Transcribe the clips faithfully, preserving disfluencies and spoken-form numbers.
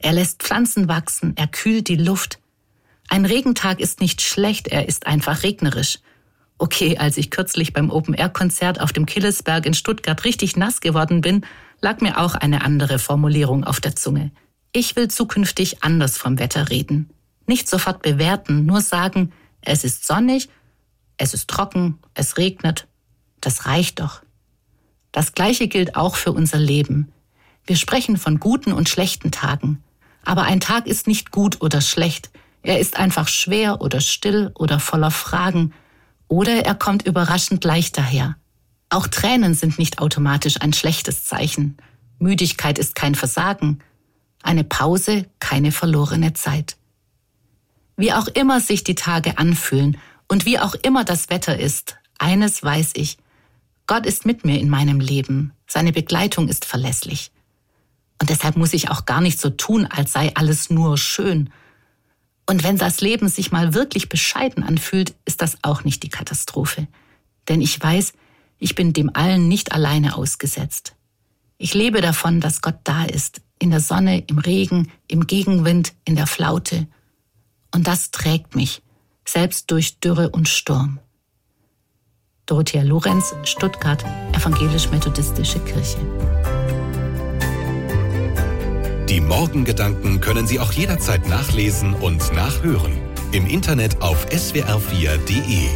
Er lässt Pflanzen wachsen, er kühlt die Luft. Ein Regentag ist nicht schlecht, er ist einfach regnerisch. Okay, als ich kürzlich beim Open-Air-Konzert auf dem Killesberg in Stuttgart richtig nass geworden bin, lag mir auch eine andere Formulierung auf der Zunge. Ich will zukünftig anders vom Wetter reden. Nicht sofort bewerten, nur sagen, es ist sonnig, es ist trocken, es regnet. Das reicht doch. Das Gleiche gilt auch für unser Leben. Wir sprechen von guten und schlechten Tagen. Aber ein Tag ist nicht gut oder schlecht. Er ist einfach schwer oder still oder voller Fragen. Oder er kommt überraschend leicht daher. Auch Tränen sind nicht automatisch ein schlechtes Zeichen. Müdigkeit ist kein Versagen. Eine Pause, keine verlorene Zeit. Wie auch immer sich die Tage anfühlen und wie auch immer das Wetter ist, eines weiß ich. Gott ist mit mir in meinem Leben. Seine Begleitung ist verlässlich. Und deshalb muss ich auch gar nicht so tun, als sei alles nur schön. Und wenn das Leben sich mal wirklich bescheiden anfühlt, ist das auch nicht die Katastrophe. Denn ich weiß, ich bin dem allen nicht alleine ausgesetzt. Ich lebe davon, dass Gott da ist, in der Sonne, im Regen, im Gegenwind, in der Flaute. Und das trägt mich, selbst durch Dürre und Sturm. Dorothea Lorenz, Stuttgart, Evangelisch-Methodistische Kirche. Die Morgengedanken können Sie auch jederzeit nachlesen und nachhören. Im Internet auf s w r vier punkt d e.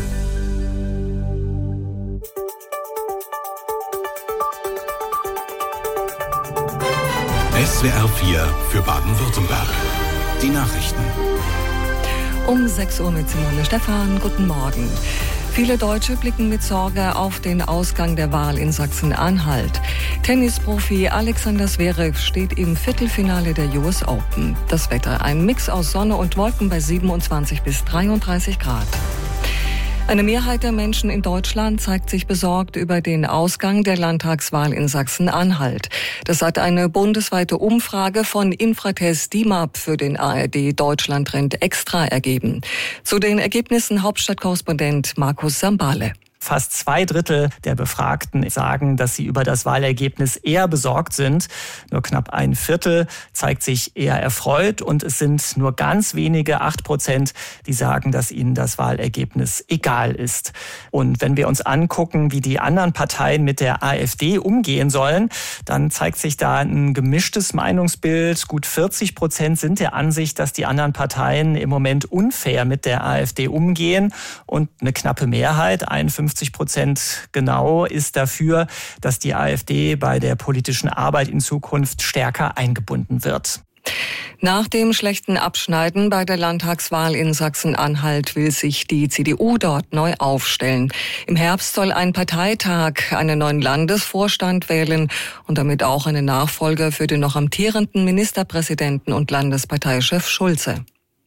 S W R vier für Baden-Württemberg. Die Nachrichten. Um sechs Uhr mit Simone Stephan. Guten Morgen. Viele Deutsche blicken mit Sorge auf den Ausgang der Wahl in Sachsen-Anhalt. Tennisprofi Alexander Zverev steht im Viertelfinale der U S Open. Das Wetter: ein Mix aus Sonne und Wolken bei siebenundzwanzig bis dreiunddreißig Grad. Eine Mehrheit der Menschen in Deutschland zeigt sich besorgt über den Ausgang der Landtagswahl in Sachsen-Anhalt. Das hat eine bundesweite Umfrage von Infratest D I M A P für den A R D Deutschland-Trend Extra ergeben. Zu den Ergebnissen Hauptstadtkorrespondent Markus Sambale. Fast zwei Drittel der Befragten sagen, dass sie über das Wahlergebnis eher besorgt sind. Nur knapp ein Viertel zeigt sich eher erfreut und es sind nur ganz wenige, acht Prozent, die sagen, dass ihnen das Wahlergebnis egal ist. Und wenn wir uns angucken, wie die anderen Parteien mit der AfD umgehen sollen, dann zeigt sich da ein gemischtes Meinungsbild. Gut vierzig Prozent sind der Ansicht, dass die anderen Parteien im Moment unfair mit der AfD umgehen und eine knappe Mehrheit, einundfünfzig Prozent genau, ist dafür, dass die AfD bei der politischen Arbeit in Zukunft stärker eingebunden wird. Nach dem schlechten Abschneiden bei der Landtagswahl in Sachsen-Anhalt will sich die C D U dort neu aufstellen. Im Herbst soll ein Parteitag einen neuen Landesvorstand wählen und damit auch einen Nachfolger für den noch amtierenden Ministerpräsidenten und Landesparteichef Schulze.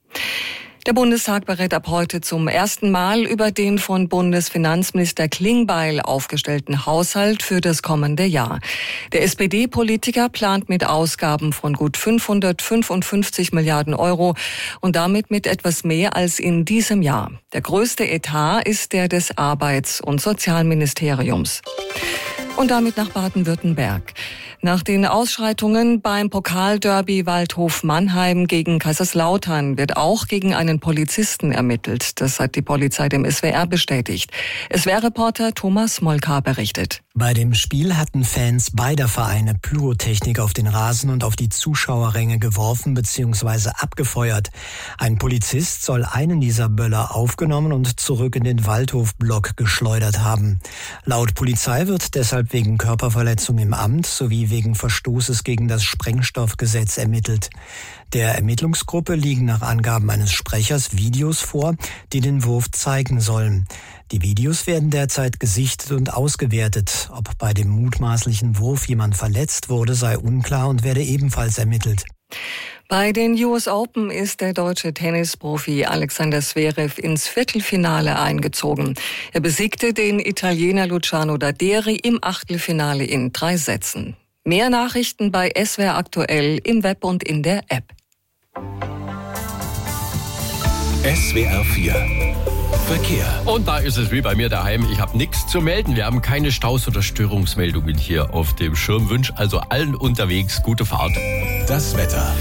Der Bundestag berät ab heute zum ersten Mal über den von Bundesfinanzminister Klingbeil aufgestellten Haushalt für das kommende Jahr. Der S P D-Politiker plant mit Ausgaben von gut fünfhundertfünfundfünfzig Milliarden Euro und damit mit etwas mehr als in diesem Jahr. Der größte Etat ist der des Arbeits- und Sozialministeriums. Und damit nach Baden-Württemberg. Nach den Ausschreitungen beim Pokalderby Waldhof Mannheim gegen Kaiserslautern wird auch gegen einen Polizisten ermittelt. Das hat die Polizei dem S W R bestätigt. S W R-Reporter Thomas Molka berichtet. Bei dem Spiel hatten Fans beider Vereine Pyrotechnik auf den Rasen und auf die Zuschauerränge geworfen bzw. abgefeuert. Ein Polizist soll einen dieser Böller aufgenommen und zurück in den Waldhofblock geschleudert haben. Laut Polizei wird deshalb wegen Körperverletzung im Amt sowie wegen Verstoßes gegen das Sprengstoffgesetz ermittelt. Der Ermittlungsgruppe liegen nach Angaben eines Sprechers Videos vor, die den Wurf zeigen sollen. Die Videos werden derzeit gesichtet und ausgewertet. Ob bei dem mutmaßlichen Wurf jemand verletzt wurde, sei unklar und werde ebenfalls ermittelt. Bei den U S Open ist der deutsche Tennisprofi Alexander Zverev ins Viertelfinale eingezogen. Er besiegte den Italiener Luciano Daderi im Achtelfinale in drei Sätzen. Mehr Nachrichten bei S W R aktuell im Web und in der App. S W R vier Verkehr. Und da ist es wie bei mir daheim. Ich habe nichts zu melden. Wir haben keine Staus- oder Störungsmeldungen hier auf dem Schirm. Wünsch also allen unterwegs gute Fahrt. Das Wetter.